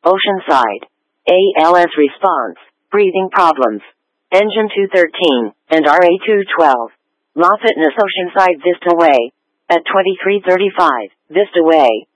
Oceanside. ALS response, breathing problems. Engine 213, and RA 212. Law Fitness Oceanside Vista Way. At 2335, Vista Way.